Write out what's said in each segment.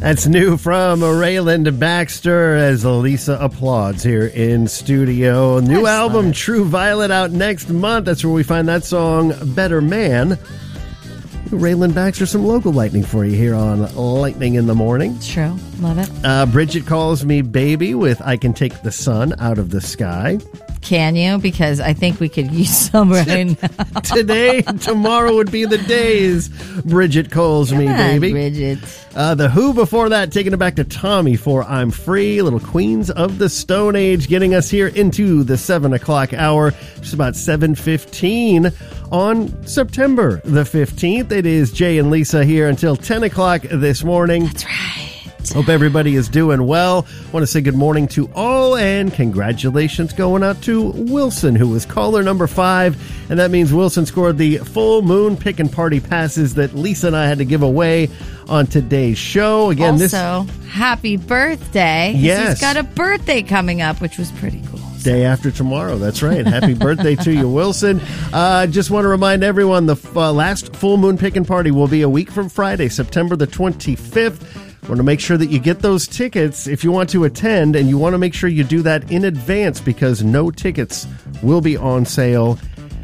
That's new from Rayland Baxter as Lisa applauds here in studio. New album, True Violet, out next month. That's where we find that song, Better Man. Rayland Baxter, some local lightning for you here on Lightning in the Morning. True. Love it. Bridget calls me baby with I Can Take the Sun Out of the Sky. Can you? Because I think we could use some right now. Today, tomorrow would be the days. Bridget calls me baby. Bridget. The Who before that, taking it back to Tommy for I'm Free. Little Queens of the Stone Age getting us here into the 7 o'clock hour. Just about 7:15 on September the 15th. It is Jay and Lisa here until 10 o'clock this morning. That's right. Hope everybody is doing well. Want to say good morning to all and congratulations going out to Wilson, who was caller number 5. And that means Wilson scored the full moon pick and party passes that Lisa and I had to give away on today's show. Again, also, happy birthday. Yes. He's got a birthday coming up, which was pretty cool. Day after tomorrow. That's right. Happy birthday to you, Wilson. Just want to remind everyone the last full moon pick and party will be a week from Friday, September the 25th. Want to make sure that you get those tickets if you want to attend, and you want to make sure you do that in advance because no tickets will be on sale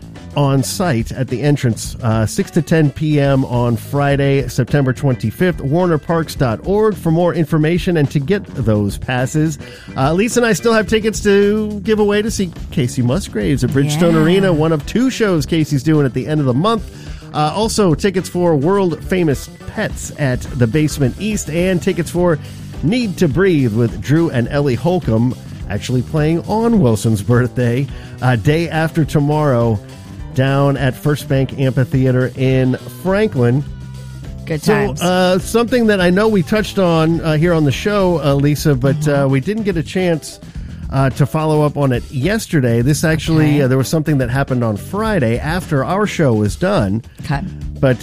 on site at the entrance 6 to 10 p.m. on Friday, September 25th. WarnerParks.org for more information and to get those passes. Lisa and I still have tickets to give away to see Casey Musgraves at Bridgestone Arena, one of 2 shows Casey's doing at the end of the month. Also, tickets for world-famous pets at the Basement East and tickets for Need to Breathe with Drew and Ellie Holcomb, actually playing on Wilson's birthday, day after tomorrow, down at First Bank Amphitheater in Franklin. Good times. So, something that I know we touched on here on the show, Lisa, but we didn't get a chance to follow up on it yesterday. This actually, there was something that happened on Friday after our show was done. Okay. But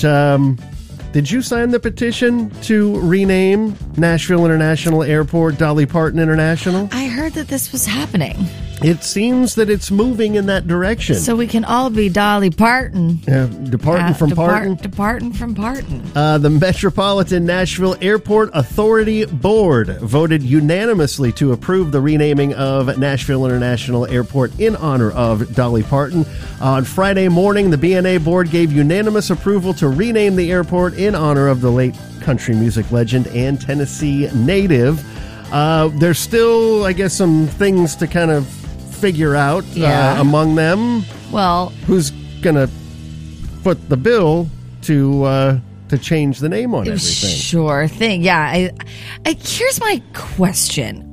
did you sign the petition to rename Nashville International Airport Dolly Parton International? I heard that this was happening. It seems that it's moving in that direction. So we can all be Dolly Parton. Departing from Parton. Departing from Parton. The Metropolitan Nashville Airport Authority Board voted unanimously to approve the renaming of Nashville International Airport in honor of Dolly Parton. On Friday morning, the BNA board gave unanimous approval to rename the airport in honor of the late country music legend and Tennessee native. There's still, I guess, some things to kind of figure out among them. Well, who's gonna foot the bill to change the name on everything? Sure thing. Yeah. Here's my question.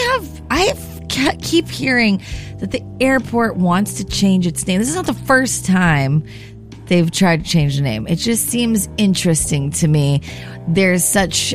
I keep hearing that the airport wants to change its name. This is not the first time they've tried to change the name. It just seems interesting to me. There's such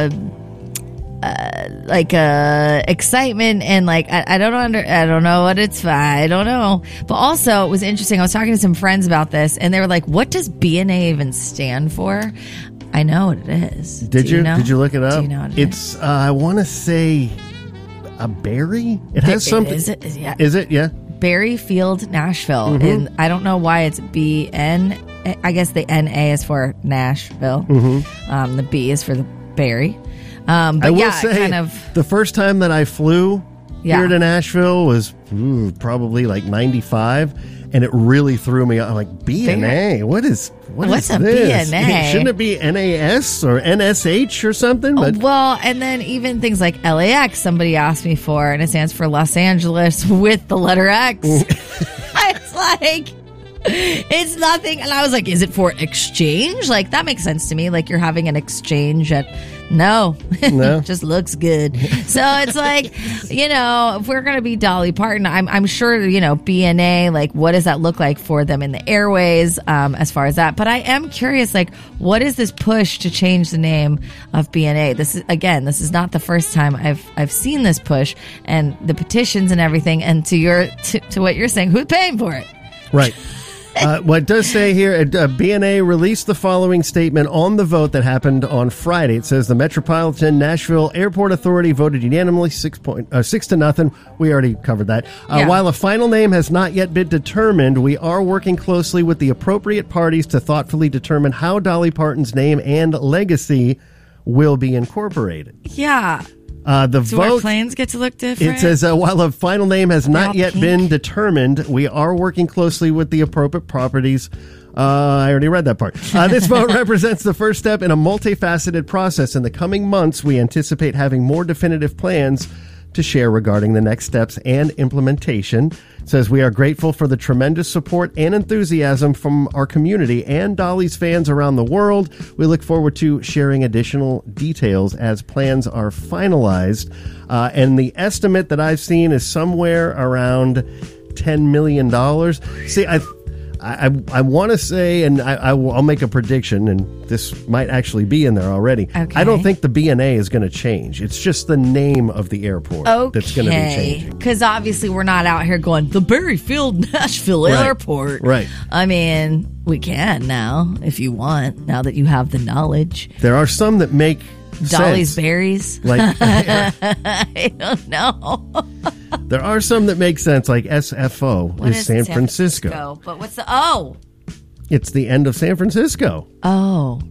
excitement and I don't know what it's for. I don't know. But also it was interesting. I was talking to some friends about this and they were like, what does BNA even stand for? I know what it is. Did you? Know? Did you look it up? Do you know what it's I want to say a Berry. It has something. Is it? Yeah. Is it? Yeah. Berry Field, Nashville. Mm-hmm. And I don't know why it's BN. I guess the NA is for Nashville. Mm-hmm. The B is for the Berry. But I will say, kind of, the first time that I flew here to Nashville was probably like 95, and it really threw me. I'm like, BNA? What's a this? BNA? Shouldn't it be NAS or NSH or something? But well, and then even things like LAX, somebody asked me for, and it stands for Los Angeles with the letter X. It's like, it's nothing. And I was like, is it for exchange? Like, that makes sense to me. Like, you're having an exchange at... No. Just looks good. So it's like, if we're going to be Dolly Parton, I'm sure, BNA, like, what does that look like for them in the airways as far as that? But I am curious, like, what is this push to change the name of BNA? This is not the first time I've seen this push and the petitions and everything. And to what you're saying, who's paying for it? Right. What it does say here, BNA released the following statement on the vote that happened on Friday. It says the Metropolitan Nashville Airport Authority voted unanimously 6-0. We already covered that. While a final name has not yet been determined, we are working closely with the appropriate parties to thoughtfully determine how Dolly Parton's name and legacy will be incorporated. Yeah. The Do our vote, planes get to look different? it says, while a final name has not yet pink. been determined, we are working closely with the appropriate properties. I already read that part. This vote represents the first step in a multifaceted process. In the coming months, we anticipate having more definitive plans to share regarding the next steps and implementation. It says, we are grateful for the tremendous support and enthusiasm from our community and Dolly's fans around the world. We look forward to sharing additional details as plans are finalized. And the estimate that I've seen is somewhere around $10 million. See, I want to say, and I'll make a prediction, and this might actually be in there already. Okay. I don't think the B&A is going to change. It's just the name of the airport that's going to be changing. Because obviously we're not out here going, the Berryfield Nashville Airport. Right. I mean, we can now, if you want, now that you have the knowledge. There are some that make Dolly's sense. Berries. Like, I don't know. there are some that make sense, like SFO What is San Francisco. But what's the, oh. It's the end of San Francisco. Oh.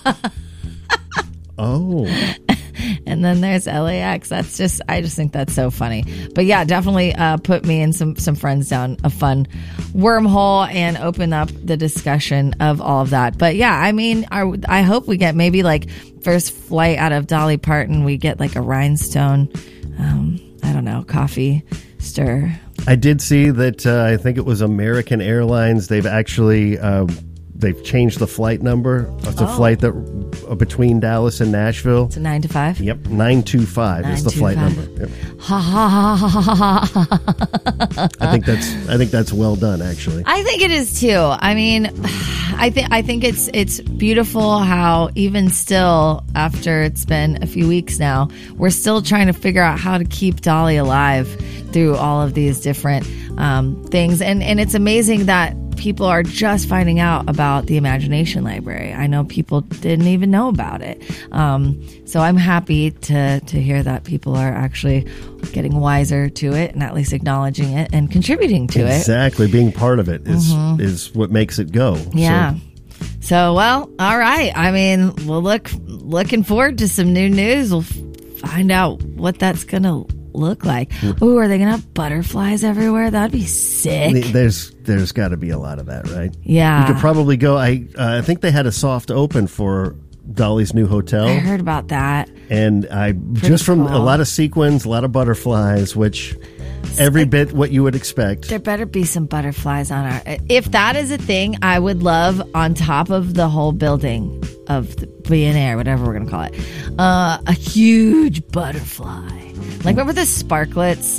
Oh. And then there's LAX. I just think that's so funny. But yeah, definitely put me and some friends down a fun wormhole and open up the discussion of all of that. But yeah, I mean, I hope we get maybe like first flight out of Dolly Parton, we get like a rhinestone, I don't know, coffee stir. I did see that I think it was American Airlines. They've actually they've changed the flight number. It's a flight that between Dallas and Nashville. It's a 9 to 5. Yep, 925 is the flight number. Yep. Ha ha ha ha ha. I think that's well done, actually. I think it is too. I mean, I think it's beautiful how even still after it's been a few weeks now, we're still trying to figure out how to keep Dolly alive through all of these different things, and it's amazing that people are just finding out about the Imagination Library. I know people didn't even know about it. So I'm happy to hear that people are actually getting wiser to it and at least acknowledging it and contributing to it. Exactly. Being part of it is what makes it go. Yeah. So, well, all right. I mean, we'll looking forward to some new news. We'll find out what that's going to look like. Ooh, are they gonna have butterflies everywhere? That'd be sick. There's got to be a lot of that, right? Yeah. You could probably go. I think they had a soft open for Dolly's new hotel. I heard about that. And from a lot of sequins, a lot of butterflies, which every bit what you would expect. There better be some butterflies on our. If that is a thing, I would love on top of the whole building of the B&A or whatever we're gonna call it, a huge butterfly. Like, remember the Sparklets?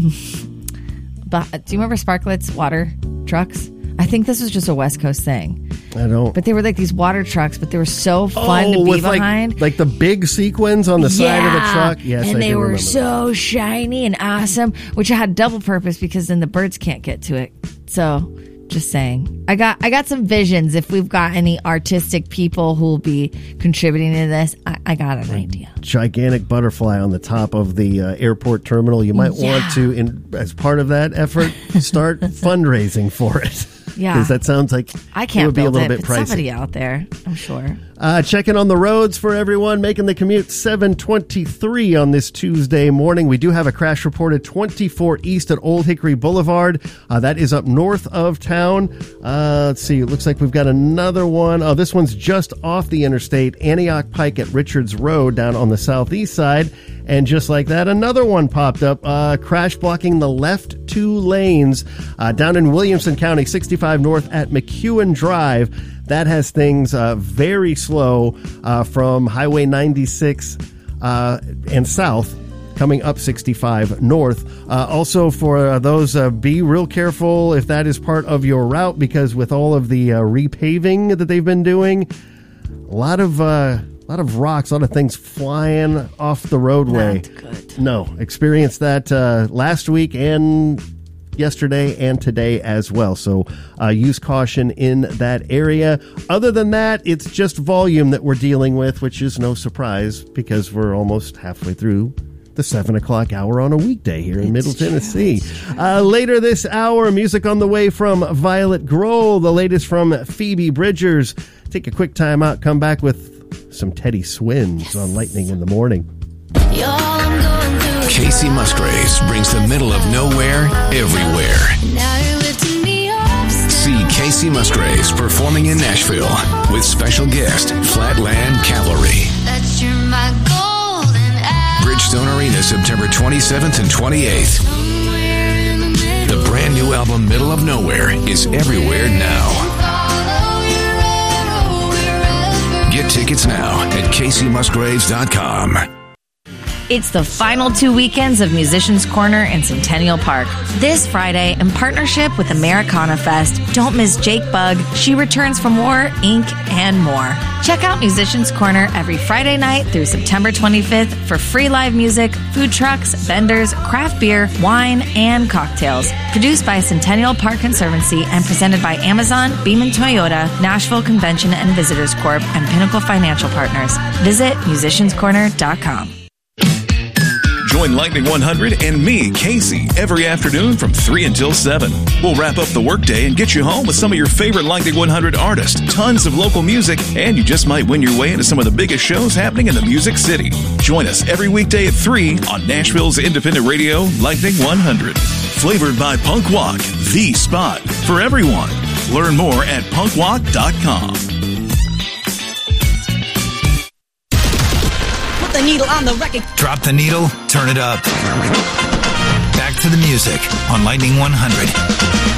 Do you remember Sparklets water trucks? I think this was just a West Coast thing. I don't. But they were like these water trucks, but they were so fun to be behind. Like the big sequins on the side of the truck. Yes, and I they do were remember so that. shiny and awesome, which had double purpose because then the birds can't get to it. So, just saying, I got some visions. If we've got any artistic people who will be contributing to this, I got an idea. Gigantic butterfly on the top of the airport terminal. You might want to, as part of that effort, start fundraising for it. Yeah, because that sounds like I can't it would be build a little it, bit but pricey. somebody out there, I'm sure. Checking on the roads for everyone making the commute. 7:23 on this Tuesday morning. We do have a crash reported 24 east at Old Hickory Boulevard. That is up north of town. Let's see. It looks like we've got another one. Oh, this one's just off the interstate. Antioch Pike at Richards Road down on the southeast side. And just like that, another one popped up. Crash blocking the left two lanes down in Williamson County, 65 north at McEwen Drive. That has things very slow from Highway 96 and south, coming up 65 north. Also, for those, be real careful if that is part of your route, because with all of the repaving that they've been doing, a lot of rocks, a lot of things flying off the roadway. Not good. No, experienced that last week and yesterday and today as well. So use caution in that area. Other than that, it's just volume that we're dealing with, which is no surprise because we're almost halfway through the 7 o'clock hour on a weekday here in Middle Tennessee. Later this hour, music on the way from Violet Grohl, the latest from Phoebe Bridgers. Take a quick time out, come back with some Teddy Swins on Lightning in the Morning. Casey Musgraves brings the middle of nowhere everywhere. See Casey Musgraves performing in Nashville with special guest Flatland Cavalry. Bridgestone Arena, September 27th and 28th. The brand new album Middle of Nowhere is everywhere now. Get tickets now at CaseyMusgraves.com. It's the final 2 weekends of Musicians Corner in Centennial Park. This Friday, in partnership with Americana Fest, don't miss Jake Bugg, She Returns for More, Ink, and more. Check out Musicians Corner every Friday night through September 25th for free live music, food trucks, vendors, craft beer, wine, and cocktails. Produced by Centennial Park Conservancy and presented by Amazon, Beaman Toyota, Nashville Convention and Visitors Corp, and Pinnacle Financial Partners. Visit musicianscorner.com. Join Lightning 100 and me, Casey, every afternoon from 3 until 7. We'll wrap up the workday and get you home with some of your favorite Lightning 100 artists, tons of local music, and you just might win your way into some of the biggest shows happening in the Music City. Join us every weekday at 3 on Nashville's independent radio, Lightning 100. Flavored by Punk Walk, the spot for everyone. Learn more at punkwalk.com. The needle on the record. Drop the needle, turn it up. Back to the music on Lightning 100.